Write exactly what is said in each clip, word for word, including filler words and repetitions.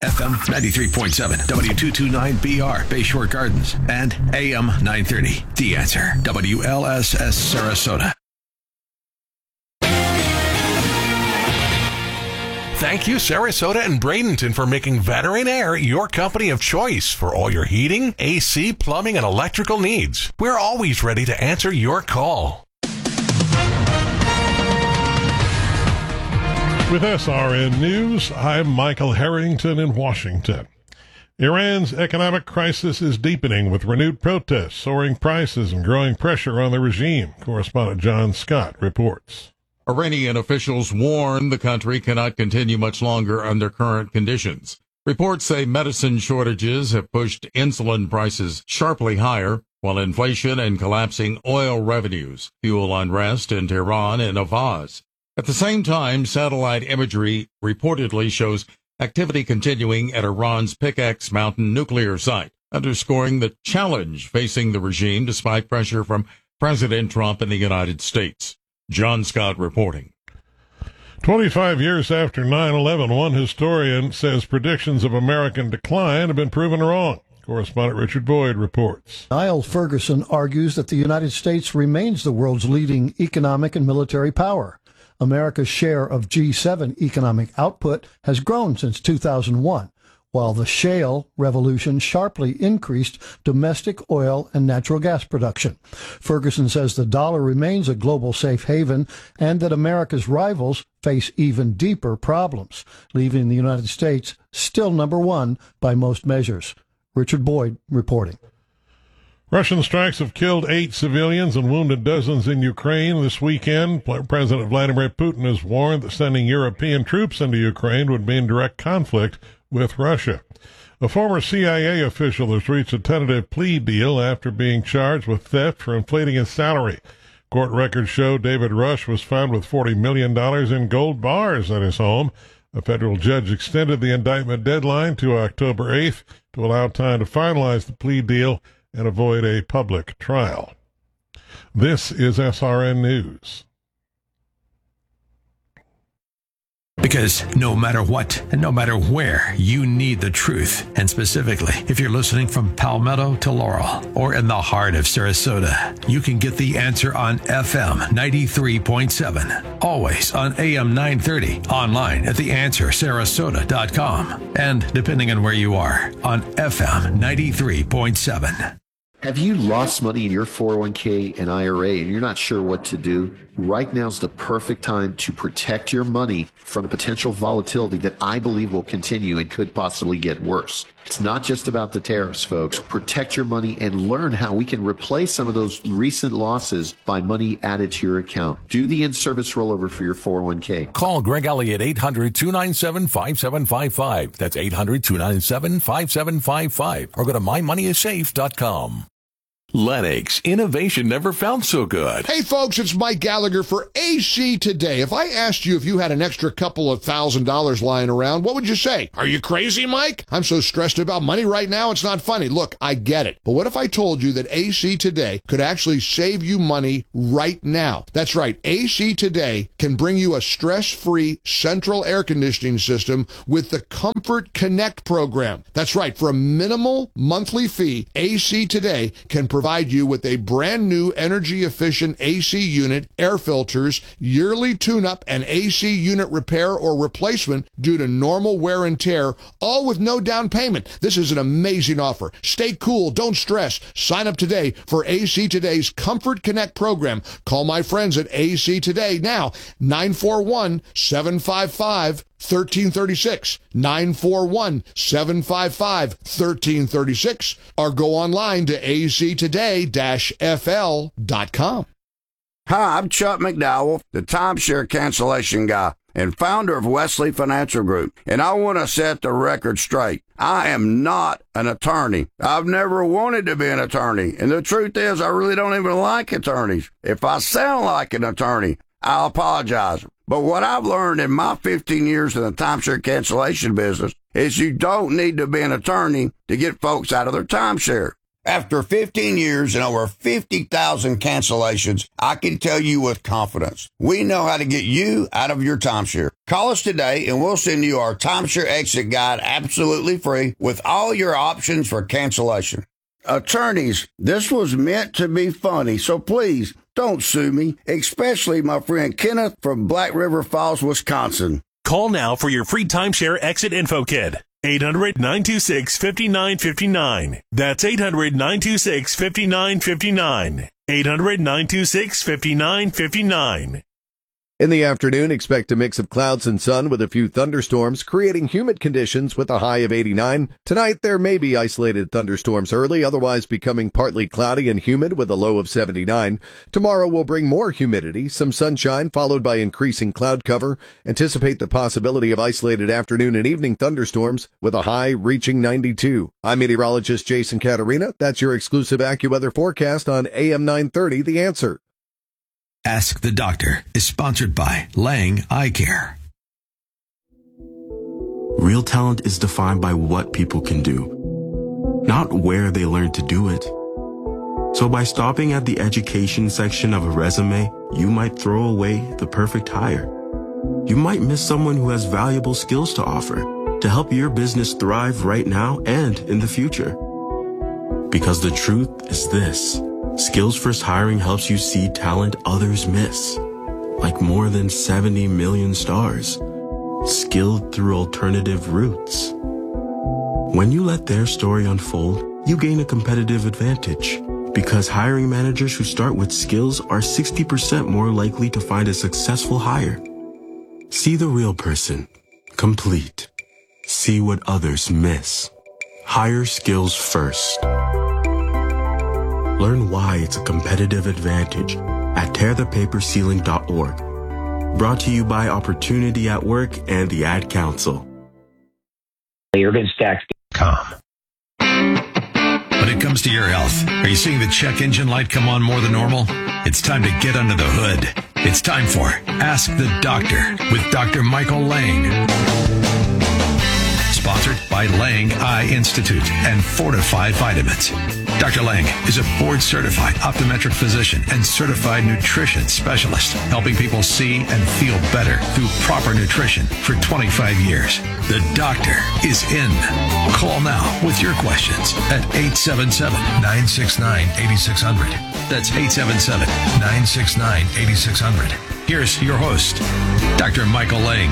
F M ninety-three point seven, W two twenty-nine B R, Bayshore Gardens, and A M nine thirty. The Answer, W L S S Sarasota. Thank you, Sarasota and Bradenton, for making Veteran Air your company of choice for all your heating, A C, plumbing, and electrical needs. We're always ready to answer your call. With S R N News, I'm Michael Harrington in Washington. Iran's economic crisis is deepening with renewed protests, soaring prices, and growing pressure on the regime. Correspondent John Scott reports. Iranian officials warn the country cannot continue much longer under current conditions. Reports say medicine shortages have pushed insulin prices sharply higher, while inflation and collapsing oil revenues fuel unrest in Tehran and Avaz. At the same time, satellite imagery reportedly shows activity continuing at Iran's Pickaxe Mountain nuclear site, underscoring the challenge facing the regime despite pressure from President Trump and the United States. John Scott reporting. twenty-five years after nine eleven, one historian says predictions of American decline have been proven wrong. Correspondent Richard Boyd reports. Niall Ferguson argues that the United States remains the world's leading economic and military power. America's share of G seven economic output has grown since two thousand one, while the shale revolution sharply increased domestic oil and natural gas production. Ferguson says the dollar remains a global safe haven and that America's rivals face even deeper problems, leaving the United States still number one by most measures. Richard Boyd reporting. Russian strikes have killed eight civilians and wounded dozens in Ukraine this weekend. President Vladimir Putin has warned that sending European troops into Ukraine would be in direct conflict with Russia. A former C I A official has reached a tentative plea deal after being charged with theft for inflating his salary. Court records show David Rush was found with forty million dollars in gold bars at his home. A federal judge extended the indictment deadline to October eighth to allow time to finalize the plea deal and avoid a public trial. This is S R N News. Because no matter what and no matter where, you need the truth. And specifically, if you're listening from Palmetto to Laurel or in the heart of Sarasota, you can get The Answer on F M ninety-three point seven. Always on A M nine thirty. Online at the answer sarasota dot com. And depending on where you are, on F M ninety-three point seven. Have you lost money in your four oh one k and I R A and you're not sure what to do? Right now is the perfect time to protect your money from the potential volatility that I believe will continue and could possibly get worse. It's not just about the tariffs, folks. Protect your money and learn how we can replace some of those recent losses by money added to your account. Do the in-service rollover for your four oh one k. Call Greg Elliott, eight hundred, two nine seven, five seven five five. That's eight hundred, two nine seven, five seven five five. Or go to my money is safe dot com. Lennox, innovation never felt so good. Hey folks, it's Mike Gallagher for A C Today. If I asked you if you had an extra couple of thousand dollars lying around, what would you say? Are you crazy, Mike? I'm so stressed about money right now, it's not funny. Look, I get it. But what if I told you that A C Today could actually save you money right now? That's right. A C Today can bring you a stress-free central air conditioning system with the Comfort Connect program. That's right. For a minimal monthly fee, A C Today can provide provide you with a brand new energy-efficient A C unit, air filters, yearly tune-up, and A C unit repair or replacement due to normal wear and tear, all with no down payment. This is an amazing offer. Stay cool. Don't stress. Sign up today for A C Today's Comfort Connect program. Call my friends at A C Today now, nine four one, seven five five, one three three six, nine four one, seven five five, one three three six, or go online to A C today dash F L dot com. Hi, I'm Chuck McDowell, the timeshare cancellation guy and founder of Wesley Financial Group, and I want to set the record straight. I am not an attorney. I've never wanted to be an attorney, and the truth is I really don't even like attorneys. If I sound like an attorney, I'll apologize. But what I've learned in my fifteen years in the timeshare cancellation business is you don't need to be an attorney to get folks out of their timeshare. After fifteen years and over fifty thousand cancellations, I can tell you with confidence, we know how to get you out of your timeshare. Call us today and we'll send you our timeshare exit guide absolutely free with all your options for cancellation. Attorneys, this was meant to be funny, so please don't sue me, especially my friend Kenneth from Black River Falls, Wisconsin. Call now for your free timeshare exit info kit. eight hundred, nine two six, five nine five nine. That's eight hundred, nine two six, five nine five nine. eight hundred, nine two six, five nine five nine. In the afternoon, expect a mix of clouds and sun with a few thunderstorms, creating humid conditions with a high of eighty-nine. Tonight, there may be isolated thunderstorms early, otherwise becoming partly cloudy and humid with a low of seventy-nine. Tomorrow will bring more humidity, some sunshine, followed by increasing cloud cover. Anticipate the possibility of isolated afternoon and evening thunderstorms with a high reaching ninety-two. I'm meteorologist Jason Caterina. That's your exclusive AccuWeather forecast on A M nine thirty, The Answer. Ask the Doctor is sponsored by Lang Eye Care. Real talent is defined by what people can do, not where they learn to do it. So by stopping at the education section of a resume, you might throw away the perfect hire. You might miss someone who has valuable skills to offer to help your business thrive right now and in the future. Because the truth is this. Skills First Hiring helps you see talent others miss, like more than seventy million stars, skilled through alternative routes. When you let their story unfold, you gain a competitive advantage, because hiring managers who start with skills are sixty percent more likely to find a successful hire. See the real person, complete. See what others miss. Hire skills first. Learn why it's a competitive advantage at tear the paper ceiling dot org. Brought to you by Opportunity at Work and the Ad Council. urban stacks dot com. When it comes to your health, are you seeing the check engine light come on more than normal? It's time to get under the hood. It's time for Ask the Doctor with Doctor Michael Lang. Sponsored by Lang Eye Institute and Fortify Vitamins. Doctor Lang is a board-certified optometric physician and certified nutrition specialist, helping people see and feel better through proper nutrition for twenty-five years. The doctor is in. Call now with your questions at eight seven seven, nine six nine, eight six zero zero. That's eight seven seven, nine six nine, eight six zero zero. Here's your host, Doctor Michael Lang.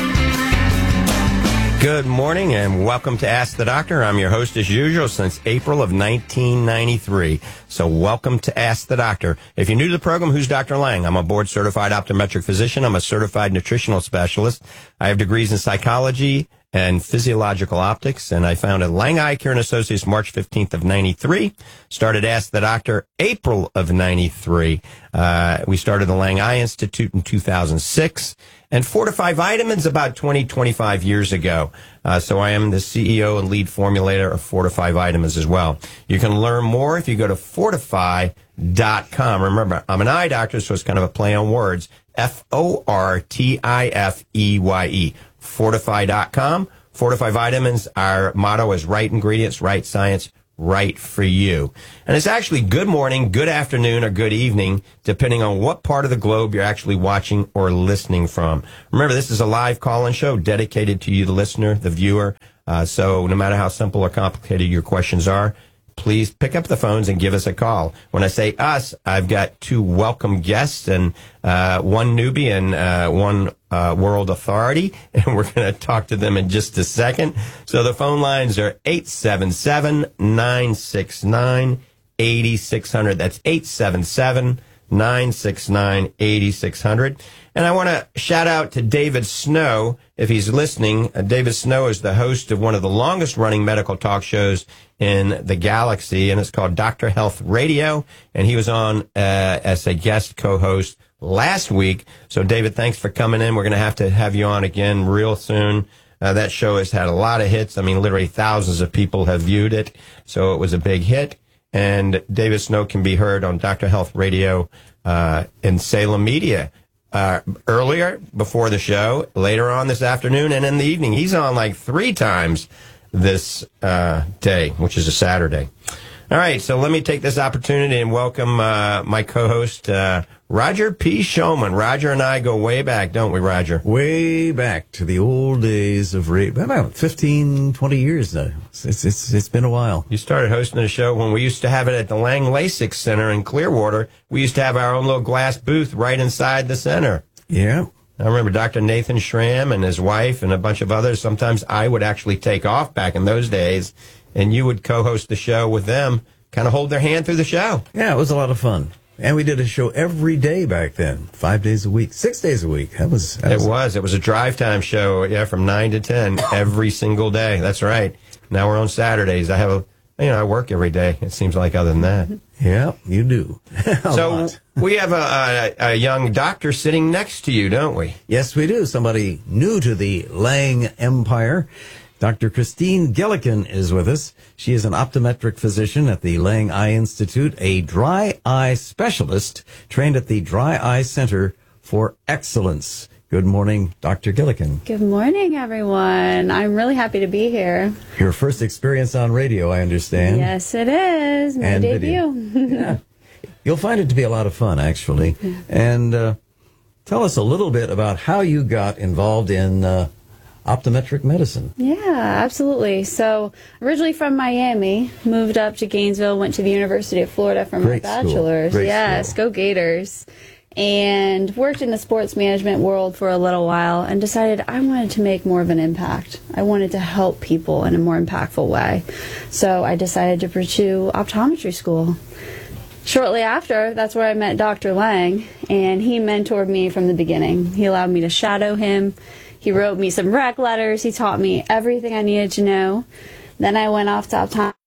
Good morning and welcome to Ask the Doctor. I'm your host as usual since April of nineteen ninety-three. So welcome to Ask the Doctor. If you're new to the program, who's Doctor Lang? I'm a board-certified optometric physician. I'm a certified nutritional specialist. I have degrees in psychology and physiological optics, and I founded Lang Eye Care and Associates March fifteenth of ninety-three. Started Ask the Doctor April of ninety-three. Uh, we started the Lang Eye Institute in two thousand six. And Fortify Vitamins about twenty, twenty-five years ago. Uh, so I am the C E O and lead formulator of Fortify Vitamins as well. You can learn more if you go to fortify dot com. Remember, I'm an eye doctor, so it's kind of a play on words. F O R T I F E Y E. fortify dot com. Fortify Vitamins, our motto is right ingredients, right science, right for you. And it's actually good morning, good afternoon, or good evening, depending on what part of the globe you're actually watching or listening from. Remember, this is a live call-in show dedicated to you, the listener, the viewer. Uh, so no matter how simple or complicated your questions are, please pick up the phones and give us a call. When I say us, I've got two welcome guests and uh, one newbie and uh, one uh, world authority, and we're going to talk to them in just a second. So the phone lines are eight seven seven, nine six nine, eight six zero zero. That's eight seven seven, nine six nine, eight six zero zero. And I want to shout out to David Snow, if he's listening. Uh, David Snow is the host of one of the longest-running medical talk shows in the galaxy, and it's called Doctor Health Radio. And he was on uh, as a guest co-host last week. So, David, thanks for coming in. We're going to have to have you on again real soon. Uh, that show has had a lot of hits. I mean, literally thousands of people have viewed it. So it was a big hit. And David Snow can be heard on Doctor Health Radio uh, in Salem Media. Uh, earlier, before the show, later on this afternoon, and in the evening. He's on like three times this uh, day, which is a Saturday. All right, so let me take this opportunity and welcome uh, my co-host, uh, Roger P. Shulman. Roger and I go way back, don't we, Roger? Way back to the old days of radio. About fifteen, twenty years now. It's, it's, it's been a while. You started hosting the show when we used to have it at the Lang LASIK Center in Clearwater. We used to have our own little glass booth right inside the center. Yeah. I remember Doctor Nathan Schramm and his wife and a bunch of others. Sometimes I would actually take off back in those days, and you would co-host the show with them, kind of hold their hand through the show. Yeah, it was a lot of fun. And we did a show every day back then, five days a week, six days a week. That was. That it was, was. It was a drive time show, yeah, from nine to ten every single day. That's right. Now we're on Saturdays. I have a, you know, I work every day. It seems like other than that. Yeah, you do. So lot. we have a, a, a young doctor sitting next to you, don't we? Yes, we do. Somebody new to the Lang Empire. Doctor Christine Gillikin is with us. She is an optometric physician at the Lang Eye Institute, a dry eye specialist trained at the Dry Eye Center for Excellence. Good morning, Doctor Gillikin. Good morning, everyone. I'm really happy to be here. Your first experience on radio, I understand. Yes, it is. My and debut. Yeah. You'll find it to be a lot of fun, actually. And uh, tell us a little bit about how you got involved in uh, optometric medicine. Yeah, absolutely. So originally from Miami, moved up to Gainesville, went to the University of Florida for Great my school. bachelor's. Great yes, school. go Gators. And worked in the sports management world for a little while and decided I wanted to make more of an impact. I wanted to help people in a more impactful way. So I decided to pursue optometry school. Shortly after, that's where I met Doctor Lang, and he mentored me from the beginning. He allowed me to shadow him. He wrote me some rec letters. He taught me everything I needed to know. Then I went off to optometry